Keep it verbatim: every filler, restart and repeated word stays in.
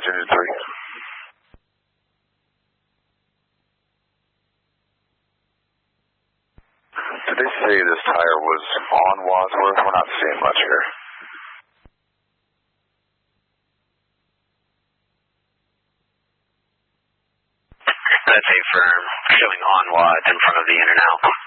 Dodge Engine three. Did they say this tire was on Wadsworth? We're not seeing much here. That's a firm showing on Wads in front of the in and out.